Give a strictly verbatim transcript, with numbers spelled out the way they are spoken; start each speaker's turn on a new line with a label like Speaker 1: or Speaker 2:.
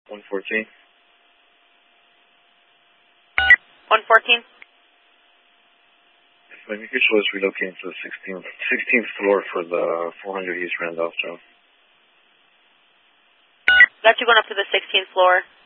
Speaker 1: one fourteen.
Speaker 2: one fourteen.
Speaker 1: My mutual is relocating to the sixteenth, sixteenth floor for the four hundred East Randolph Drive.
Speaker 2: Got you going up to the sixteenth floor.